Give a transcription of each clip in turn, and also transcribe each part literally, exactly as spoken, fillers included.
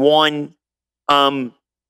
one. Um,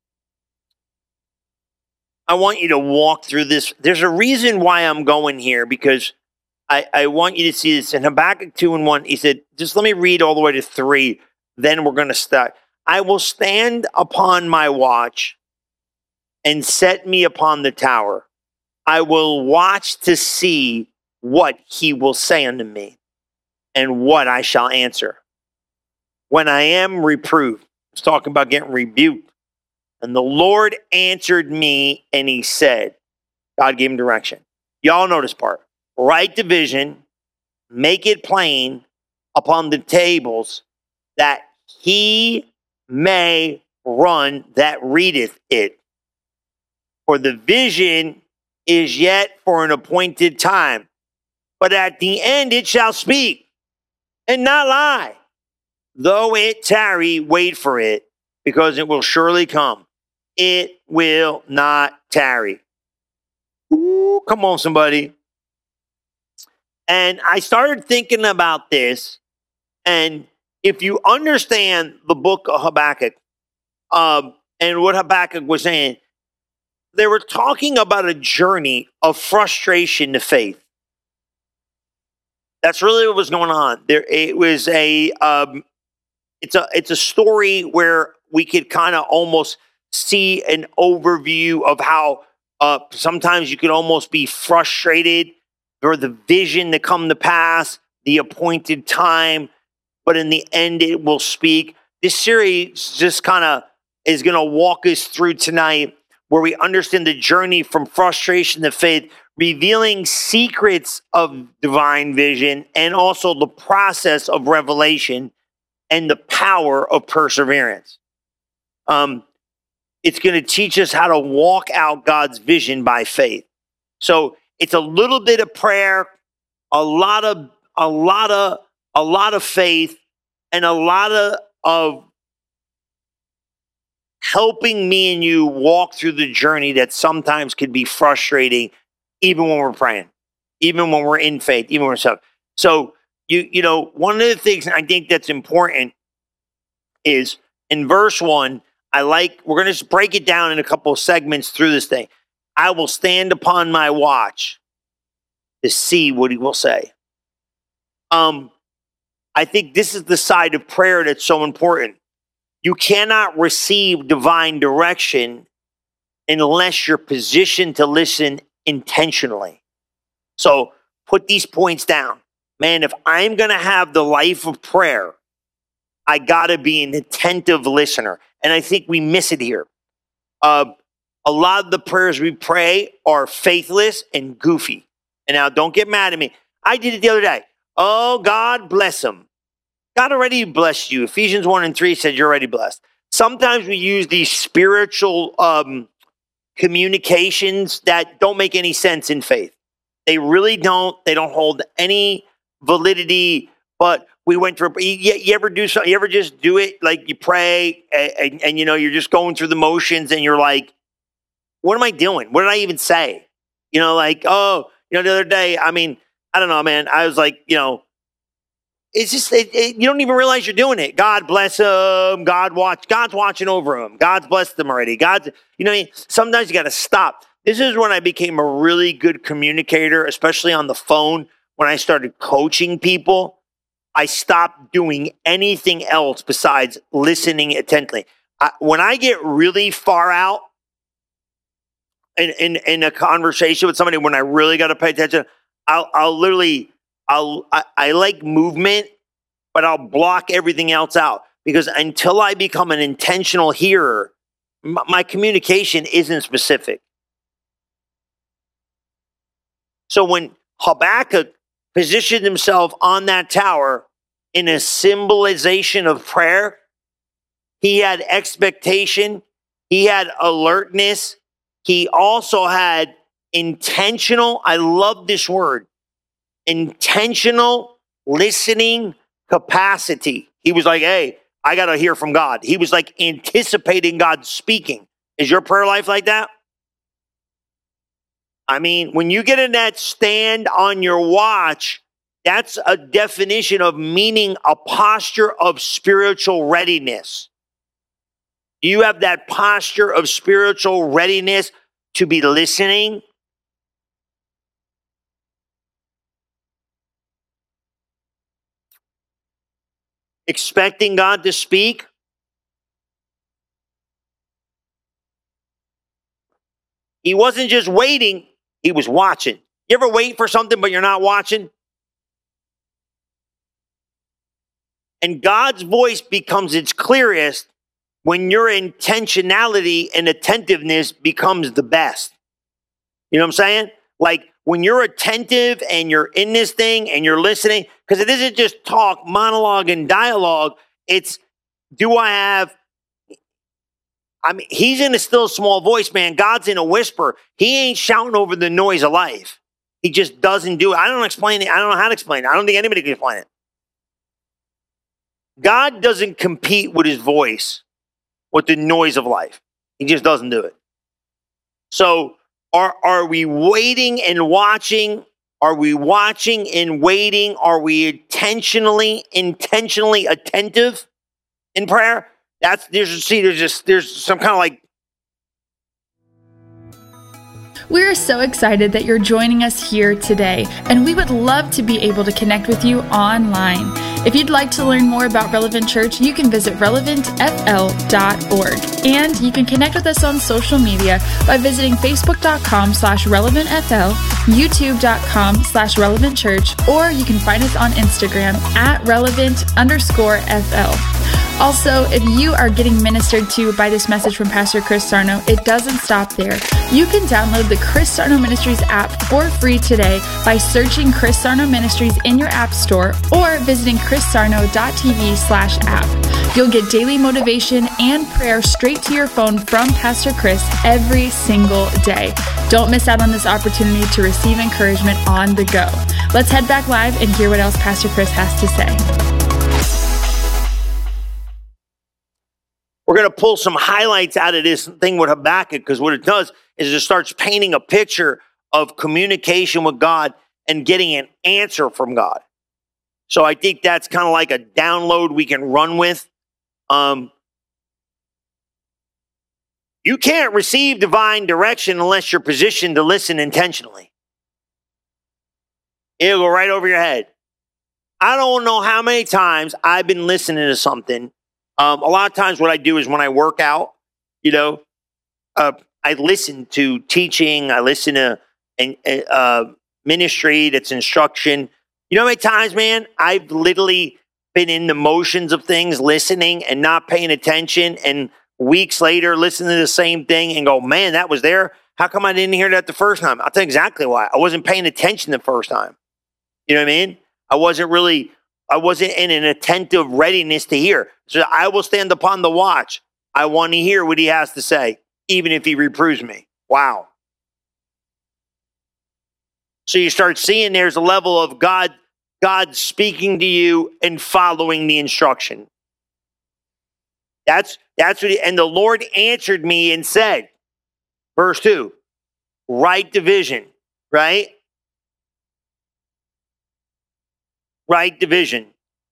I want you to walk through this. There's a reason why I'm going here, because I, I want you to see this. In Habakkuk two and one, he said, just let me read all the way to three, then we're going to start. I will stand upon my watch and set me upon the tower. I will watch to see what he will say unto me and what I shall answer. When I am reproved, it's talking about getting rebuked. And the Lord answered me and he said, God gave him direction. Y'all know this part. Write the vision, make it plain upon the tables, that he may run that readeth it. For the vision is yet for an appointed time, but at the end it shall speak and not lie. Though it tarry, wait for it, because it will surely come. It will not tarry. Ooh, come on, somebody. And I started thinking about this, and if you understand the book of Habakkuk, um, and what Habakkuk was saying, they were talking about a journey of frustration to faith. That's really what was going on. There, it was a, um, it's a, it's a story where we could kind of almost see an overview of how uh, sometimes you could almost be frustrated for the vision to come to pass, the appointed time, but in the end it will speak. This series just kind of is going to walk us through tonight, where we understand the journey from frustration to faith, revealing secrets of divine vision and also the process of revelation and the power of perseverance. Um, it's going to teach us how to walk out God's vision by faith. So it's a little bit of prayer, a lot of, a lot of, a lot of faith, and a lot of, of helping me and you walk through the journey that sometimes can be frustrating, even when we're praying, even when we're in faith, even when we're stuff. So you, you know, one of the things I think that's important is in verse one. I like, we're going to just break it down in a couple of segments through this thing. I will stand upon my watch to see what he will say. Um, I think this is the side of prayer that's so important. You cannot receive divine direction unless you're positioned to listen intentionally. So put these points down. Man, if I'm going to have the life of prayer, I got to be an attentive listener. And I think we miss it here. Uh, a lot of the prayers we pray are faithless and goofy. And now don't get mad at me. I did it the other day. Oh, God bless him. God already blessed you. Ephesians one and three said you're already blessed. Sometimes we use these spiritual um, communications that don't make any sense in faith. They really don't. They don't hold any validity. But we went through, you, you ever do something, you ever just do it, like you pray and, and, and, you know, you're just going through the motions and you're like, what am I doing? What did I even say? You know, like, oh, you know, the other day, I mean, I don't know, man. I was like, you know, it's just, it, it, you don't even realize you're doing it. God bless them. God watch, God's watching over them. God's blessed them already. God's, you know what I mean? Sometimes you got to stop. This is when I became a really good communicator, especially on the phone, when I started coaching people. I stopped doing anything else besides listening intently. I, when I get really far out in, in, in a conversation with somebody, when I really got to pay attention, I'll, I'll literally, I'll, I, I like movement, but I'll block everything else out, because until I become an intentional hearer, my, my communication isn't specific. So when Habakkuk positioned himself on that tower in a symbolization of prayer, he had expectation, he had alertness, he also had intentional, I love this word, intentional listening capacity. He was like, hey, I got to hear from God. He was like anticipating God speaking. Is your prayer life like that? I mean, when you get in that stand on your watch, that's a definition of meaning a posture of spiritual readiness. Do you have that posture of spiritual readiness to be listening? Expecting God to speak? He wasn't just waiting, he was watching. You ever wait for something but you're not watching? And God's voice becomes its clearest when your intentionality and attentiveness becomes the best. You know what I'm saying? Like when you're attentive and you're in this thing and you're listening, because it isn't just talk, monologue, and dialogue. It's, do I have, I mean, he's in a still small voice, man. God's in a whisper. He ain't shouting over the noise of life. He just doesn't do it. I don't explain it. I don't know how to explain it. I don't think anybody can explain it. God doesn't compete with his voice, with the noise of life. He just doesn't do it. So are, are we waiting and watching? Are we watching and waiting? Are we intentionally, intentionally attentive in prayer? That's, there's, see, there's just, there's some kind of like. We are so excited that you're joining us here today, and we would love to be able to connect with you online. If you'd like to learn more about Relevant Church, you can visit relevant f l dot org. And you can connect with us on social media by visiting facebook.com slash relevantfl, youtube.com slash relevantchurch, or you can find us on Instagram at relevant underscore fl. Also, if you are getting ministered to by this message from Pastor Chris Sarno, it doesn't stop there. You can download the Chris Sarno Ministries app for free today by searching Chris Sarno Ministries in your app store or visiting chrissarno.tv slash app. You'll get daily motivation and prayer straight to your phone from Pastor Chris every single day. Don't miss out on this opportunity to receive encouragement on the go. Let's head back live and hear what else Pastor Chris has to say. We're going to pull some highlights out of this thing with Habakkuk, because what it does is it starts painting a picture of communication with God and getting an answer from God. So I think that's kind of like a download we can run with. Um, you can't receive divine direction unless you're positioned to listen intentionally. It'll go right over your head. I don't know how many times I've been listening to something. Um, a lot of times what I do is when I work out, you know, uh, I listen to teaching, I listen to uh, ministry that's instruction. You know how many times, man, I've literally been in the motions of things, listening and not paying attention, and weeks later listen to the same thing and go, man, that was there. How come I didn't hear that the first time? I'll tell you exactly why. I wasn't paying attention the first time. You know what I mean? I wasn't really... I wasn't in an attentive readiness to hear. So I will stand upon the watch. I want to hear what he has to say, even if he reproves me. Wow. So you start seeing there's a level of God, God speaking to you and following the instruction. That's, that's what he, and the Lord answered me and said, verse two, right division, right? Right division.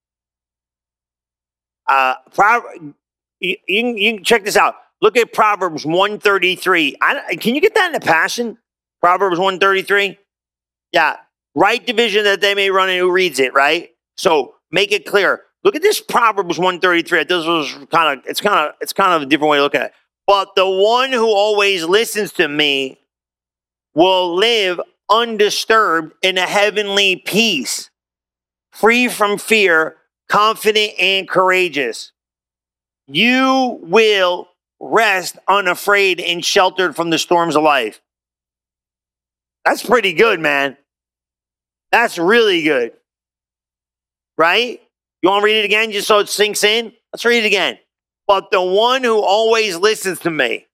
Uh, Pro- you, you, can, you can check this out. Look at Proverbs one thirty-three. I, can you get that in the Passion? Proverbs one thirty-three? Yeah. Right division that they may run in. Who reads it, right? So make it clear. Look at this Proverbs one thirty-three. This was kind of, it's kind of, it's kind of a different way to look at it. But the one who always listens to me will live undisturbed in a heavenly peace, free from fear, confident and courageous. You will rest unafraid and sheltered from the storms of life. That's pretty good, man. That's really good. Right? You want to read it again just so it sinks in? Let's read it again. But the one who always listens to me.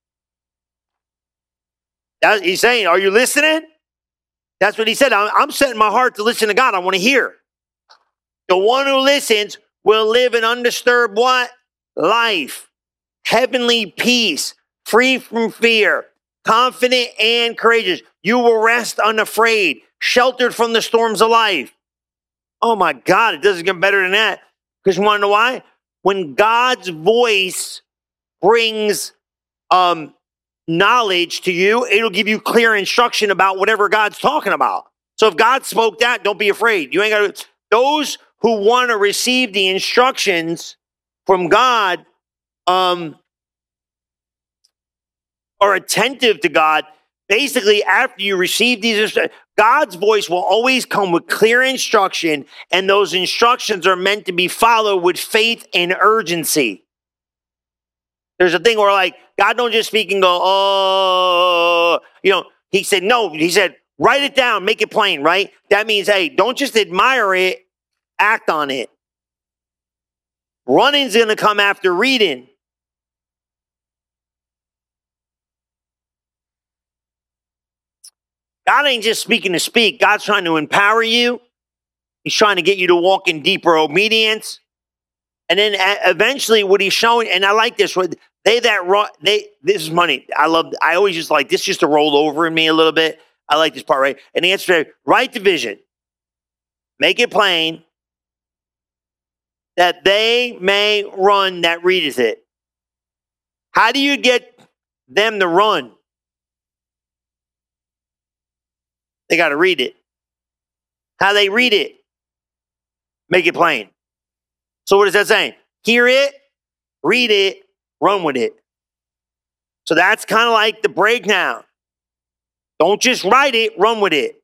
That, he's saying, are you listening? That's what he said. I'm, I'm setting my heart to listen to God. I want to hear. The one who listens will live an undisturbed what? Life. Heavenly peace. Free from fear. Confident and courageous. You will rest unafraid. Sheltered from the storms of life. Oh my God, it doesn't get better than that. Because you want to know why? When God's voice brings um, knowledge to you. It'll give you clear instruction about whatever God's talking about. So if God spoke that, don't be afraid. You ain't got to. Those who want to receive the instructions from God um, are attentive to God. Basically, after you receive these instructions, God's voice will always come with clear instruction, and those instructions are meant to be followed with faith and urgency. There's a thing where, like, God don't just speak and go, oh, you know, he said, no, he said, write it down, make it plain, right? That means, hey, don't just admire it, act on it. Running's going to come after reading. God ain't just speaking to speak. God's trying to empower you. He's trying to get you to walk in deeper obedience. And then eventually what he's showing, and I like this, they that run, they, this is money. I love, I always just like, this just to roll over in me a little bit. I like this part, right? And the answer is, write the vision. Make it plain, that they may run that readeth it. How do you get them to run? They got to read it. How they read it? Make it plain. So what is that saying? Hear it, read it, run with it. So that's kind of like the breakdown. Don't just write it, run with it.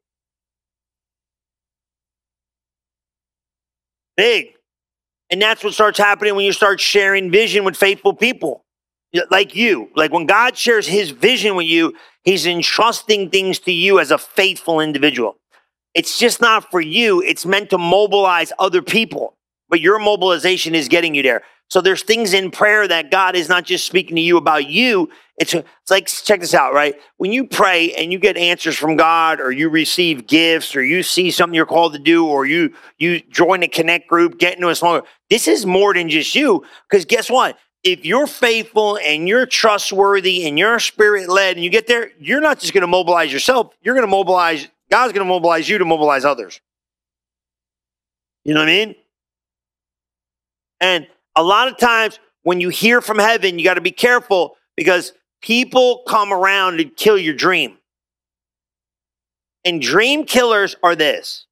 Big. And that's what starts happening when you start sharing vision with faithful people. Like you. Like when God shares his vision with you, he's entrusting things to you as a faithful individual. It's just not for you. It's meant to mobilize other people. But your mobilization is getting you there. So there's things in prayer that God is not just speaking to you about you. It's, it's like, check this out, right? When you pray and you get answers from God, or you receive gifts, or you see something you're called to do, or you, you join a connect group, get into a small group, this is more than just you. Because guess what? If you're faithful and you're trustworthy and you're spirit-led and you get there, you're not just going to mobilize yourself. You're going to mobilize, God's going to mobilize you to mobilize others. You know what I mean? And a lot of times when you hear from heaven, you got to be careful, because people come around and kill your dream. And dream killers are this.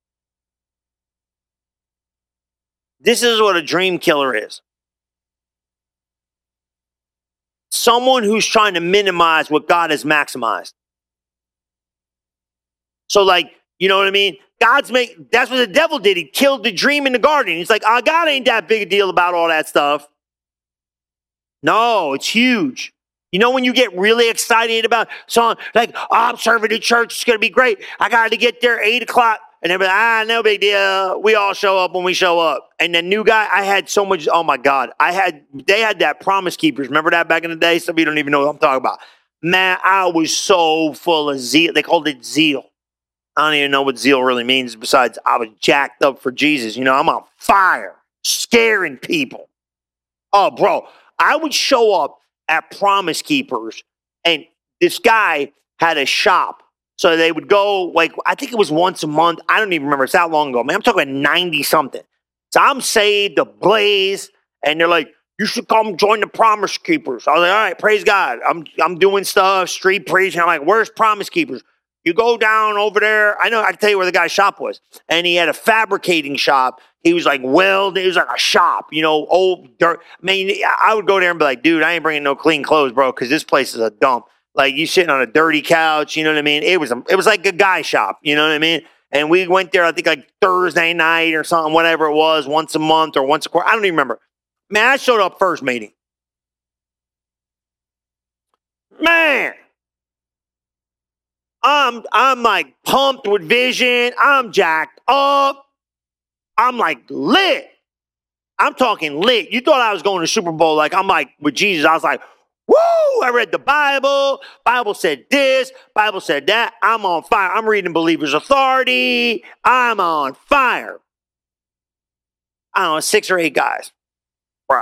This is what a dream killer is. Someone who's trying to minimize what God has maximized. So like, you know what I mean? God's make, that's what the devil did. He killed the dream in the garden. He's like, oh, God ain't that big a deal about all that stuff. No, it's huge. You know when you get really excited about something, like, oh, I'm serving the church, it's going to be great. I got to get there eight o'clock. And they're like, ah, no big deal. We all show up when we show up. And the new guy, I had so much, oh my God. I had, they had that Promise Keepers. Remember that back in the day? Some of you don't even know what I'm talking about. Man, I was so full of zeal. They called it zeal. I don't even know what zeal really means, besides I was jacked up for Jesus. You know, I'm on fire, scaring people. Oh, bro, I would show up at Promise Keepers, and this guy had a shop. So they would go, like, I think it was once a month. I don't even remember. It's that long ago. Man, I'm talking about ninety-something. So I'm saved, ablaze, and they're like, you should come join the Promise Keepers. I was like, all right, praise God. I'm, I'm doing stuff, street preaching. I'm like, where's Promise Keepers? You go down over there. I know, I can tell you where the guy's shop was. And he had a fabricating shop. He was like, well, it was like a shop, you know, old dirt. I mean, I would go there and be like, dude, I ain't bringing no clean clothes, bro, because this place is a dump. Like, you sitting on a dirty couch, you know what I mean? It was, a, it was like a guy shop, you know what I mean? And we went there, I think, like Thursday night or something, whatever it was, once a month or once a quarter. I don't even remember. Man, I showed up first meeting. Man. I'm, I'm like pumped with vision. I'm jacked up. I'm like lit. I'm talking lit. You thought I was going to Super Bowl. Like, I'm like with Jesus. I was like, woo, I read the Bible. Bible said this. Bible said that. I'm on fire. I'm reading Believer's Authority. I'm on fire. I don't know, six or eight guys. Bro.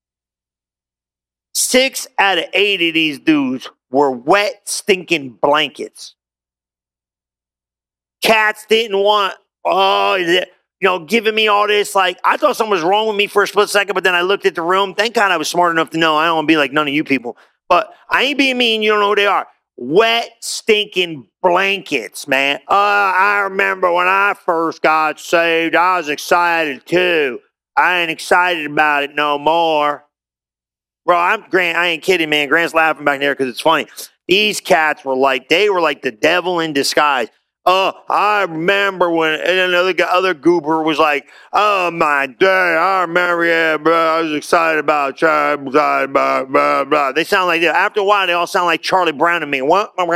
Six out of eight of these dudes were wet, stinking blankets. Cats didn't want, oh, you know, giving me all this. Like, I thought something was wrong with me for a split second, but then I looked at the room. Thank God I was smart enough to know I don't want to be like none of you people. But I ain't being mean. You don't know who they are. Wet, stinking blankets, man. Uh, I remember when I first got saved, I was excited too. I ain't excited about it no more. Bro, I'm Grant. I ain't kidding, man. Grant's laughing back there because it's funny. These cats were like, they were like the devil in disguise. Oh, I remember when, and another guy, other goober was like, oh my day, I remember, yeah, bro, I was excited about church, blah, blah, blah, blah. They sound like that. After a while, they all sound like Charlie Brown to me. What? And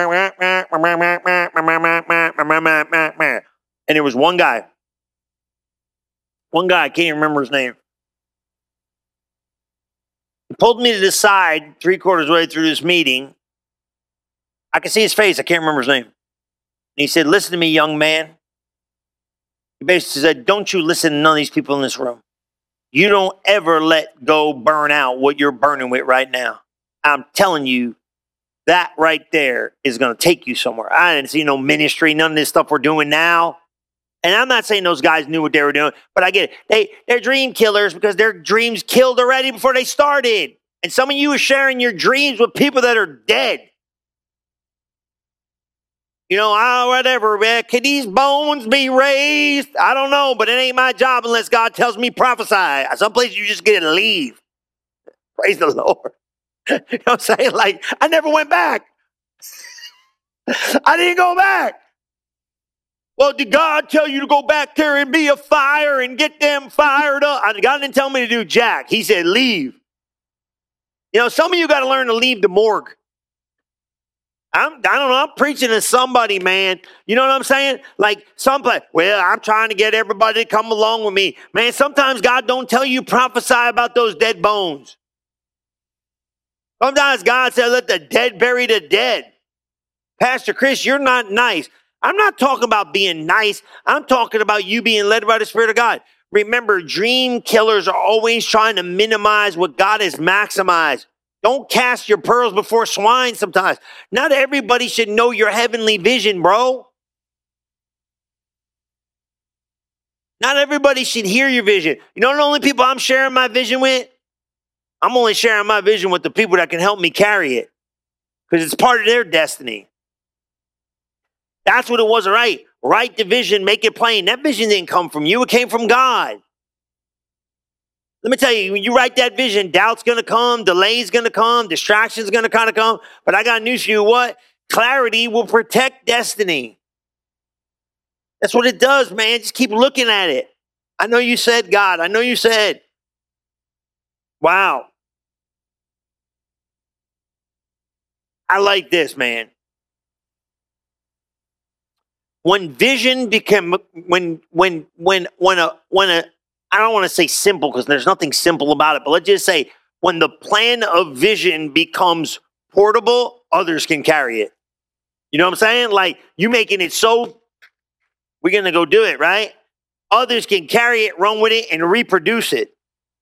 there was one guy, one guy, I can't even remember his name. He pulled me to the side three quarters way through this meeting. I can see his face. I can't remember his name. And he said, listen to me, young man. He basically said, don't you listen to none of these people in this room. You don't ever let go burn out what you're burning with right now. I'm telling you, that right there is going to take you somewhere. I didn't see no ministry, none of this stuff we're doing now. And I'm not saying those guys knew what they were doing, but I get it. They, they're dream killers because their dreams killed already before they started. And some of you are sharing your dreams with people that are dead. You know, oh, whatever, man. Can these bones be raised? I don't know, but it ain't my job unless God tells me prophesy. Some places you just get to leave. Praise the Lord. You know what I'm saying? Like, I never went back. I didn't go back. Well, did God tell you to go back there and be a fire and get them fired up? God didn't tell me to do jack. He said, leave. You know, some of you got to learn to leave the morgue. I'm, I don't know, I'm preaching to somebody, man. You know what I'm saying? Like, somebody, well, I'm trying to get everybody to come along with me. Man, sometimes God don't tell you prophesy about those dead bones. Sometimes God said, let the dead bury the dead. Pastor Chris, you're not nice. I'm not talking about being nice. I'm talking about you being led by the Spirit of God. Remember, dream killers are always trying to minimize what God has maximized. Don't cast your pearls before swine sometimes. Not everybody should know your heavenly vision, bro. Not everybody should hear your vision. You know the only people I'm sharing my vision with? I'm only sharing my vision with the people that can help me carry it. Because it's part of their destiny. That's what it was, right? Write the vision, make it plain. That vision didn't come from you. It came from God. Let me tell you, when you write that vision, doubt's going to come, delay's going to come, distraction's going to kind of come. But I got news for you. What? Clarity will protect destiny. That's what it does, man. Just keep looking at it. I know you said, God. I know you said. Wow. I like this, man. When vision became, when, when, when, when a, when a, I don't want to say simple because there's nothing simple about it, but let's just say when the plan of vision becomes portable, others can carry it. You know what I'm saying? Like, you making it so, we're going to go do it, right? Others can carry it, run with it, and reproduce it.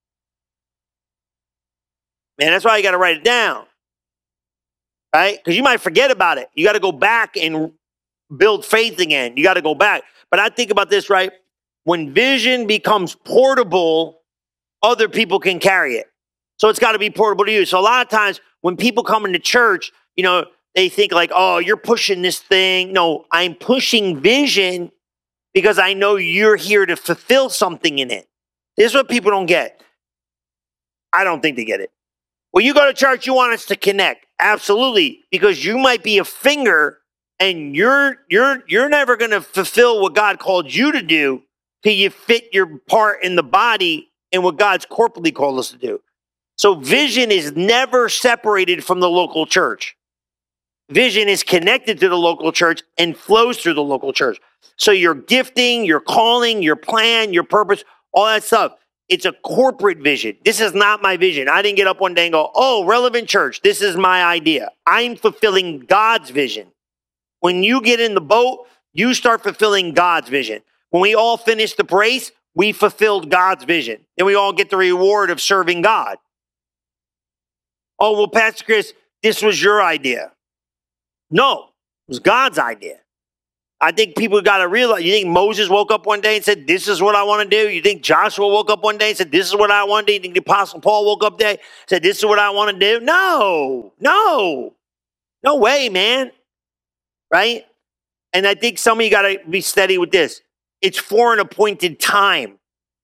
Man, that's why you got to write it down, right? Because you might forget about it. You got to go back and build faith again. You got to go back. But I think about this, right? When vision becomes portable, other people can carry it. So it's got to be portable to you. So a lot of times when people come into church, you know, they think like, oh, you're pushing this thing. No, I'm pushing vision because I know you're here to fulfill something in it. This is what people don't get. I don't think they get it. When you go to church, you want us to connect. Absolutely. Because you might be a finger and you're, you're, you're never going to fulfill what God called you to do till you fit your part in the body and what God's corporately called us to do. So vision is never separated from the local church. Vision is connected to the local church and flows through the local church. So your gifting, your calling, your plan, your purpose, all that stuff, it's a corporate vision. This is not my vision. I didn't get up one day and go, oh, Relevant Church, this is my idea. I'm fulfilling God's vision. When you get in the boat, you start fulfilling God's vision. When we all finish the race, we fulfilled God's vision. And we all get the reward of serving God. Oh, well, Pastor Chris, this was your idea. No, it was God's idea. I think people got to realize, you think Moses woke up one day and said, this is what I want to do? You think Joshua woke up one day and said, this is what I want to do? You think the Apostle Paul woke up there and said, this is what I want to do? No, no, no way, man. Right? And I think some of you got to be steady with this. It's for an appointed time.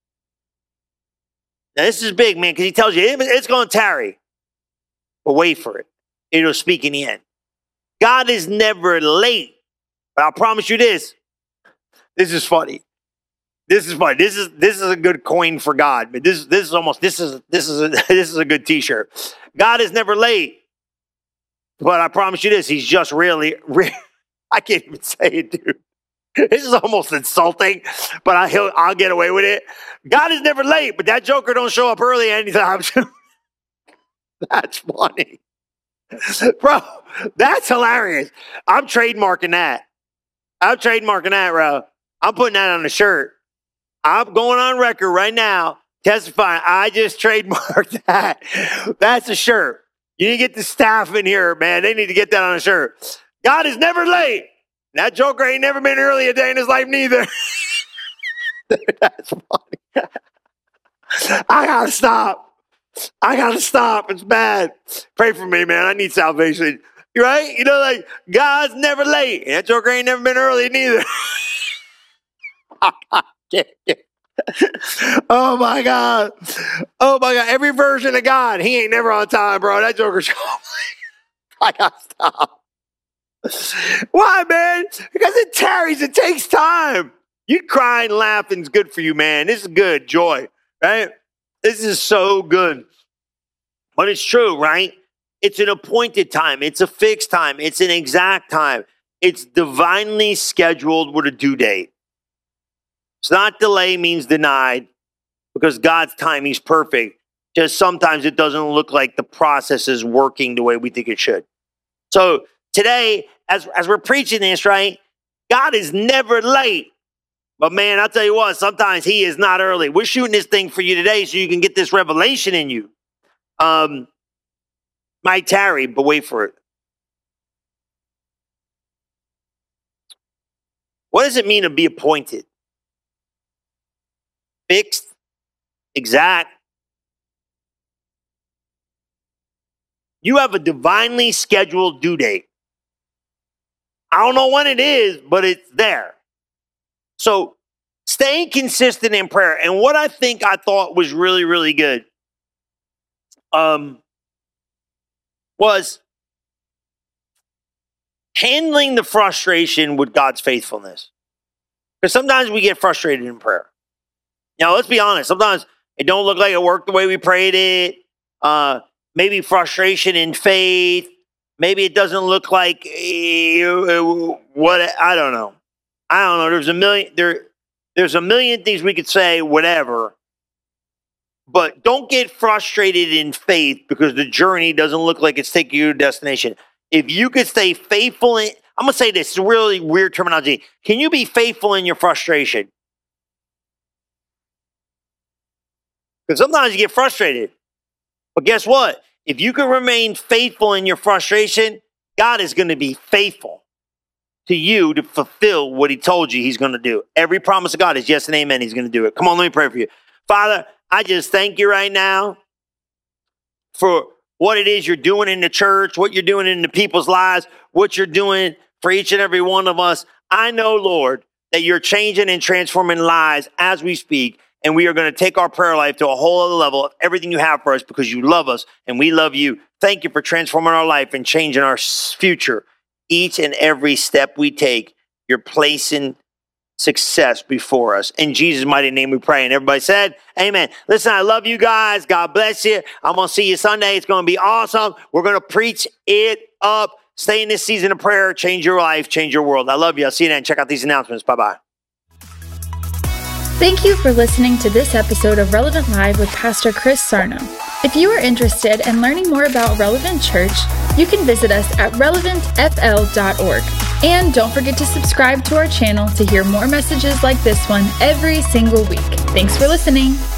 Now, this is big, man, because he tells you it's going to tarry. But wait for it. It'll speak in the end. God is never late. But I promise you this. This is funny. This is funny. This is this is a good coin for God. But this this is almost this is this is a, this is a good T-shirt. God is never late. But I promise you this. He's just really, really I can't even say it, dude. This is almost insulting, but I, he'll, I'll get away with it. God is never late, but that joker don't show up early anytime. That's funny. Bro, that's hilarious. I'm trademarking that. I'm trademarking that, bro. I'm putting that on a shirt. I'm going on record right now, testifying. I just trademarked that. That's a shirt. You need to get the staff in here, man. They need to get that on a shirt. God is never late. That joker ain't never been early a day in his life neither. That's funny. I gotta stop. I gotta stop. It's bad. Pray for me, man. I need salvation. Right? You know, like, God's never late. That joker ain't never been early neither. Oh, my God. Oh, my God. Every version of God, he ain't never on time, bro. That joker's I gotta stop. Why, man? Because it tarries. It takes time. You crying, laughing is good for you, man. This is good. Joy, right? This is so good. But it's true, right? It's an appointed time. It's a fixed time. It's an exact time. It's divinely scheduled with a due date. It's not delay means denied because God's timing is perfect. Just sometimes it doesn't look like the process is working the way we think it should. So today, as, as we're preaching this, right, God is never late. But man, I'll tell you what, sometimes he is not early. We're shooting this thing for you today so you can get this revelation in you. Um, might tarry, but wait for it. What does it mean to be appointed? Fixed? Exact? You have a divinely scheduled due date. I don't know when it is, but it's there. So staying consistent in prayer. And what I think I thought was really, really good um, was handling the frustration with God's faithfulness. Because sometimes we get frustrated in prayer. Now, let's be honest. Sometimes it don't look like it worked the way we prayed it. Uh, maybe frustration in faith. Maybe it doesn't look like uh, what I don't know. I don't know. There's a million there. There's a million things we could say. Whatever. But don't get frustrated in faith because the journey doesn't look like it's taking you to destination. If you could stay faithful in, I'm gonna say this. It's really weird terminology. Can you be faithful in your frustration? Because sometimes you get frustrated. But guess what? If you can remain faithful in your frustration, God is going to be faithful to you to fulfill what he told you he's going to do. Every promise of God is yes and amen. He's going to do it. Come on, let me pray for you. Father, I just thank you right now for what it is you're doing in the church, what you're doing in the people's lives, what you're doing for each and every one of us. I know, Lord, that you're changing and transforming lives as we speak. And we are going to take our prayer life to a whole other level of everything you have for us because you love us and we love you. Thank you for transforming our life and changing our future. Each and every step we take, you're placing success before us. In Jesus' mighty name we pray. And everybody said, amen. Listen, I love you guys. God bless you. I'm going to see you Sunday. It's going to be awesome. We're going to preach it up. Stay in this season of prayer. Change your life. Change your world. I love you. I'll see you then. Check out these announcements. Bye-bye. Thank you for listening to this episode of Relevant Live with Pastor Chris Sarno. If you are interested in learning more about Relevant Church, you can visit us at relevant f l dot org. And don't forget to subscribe to our channel to hear more messages like this one every single week. Thanks for listening.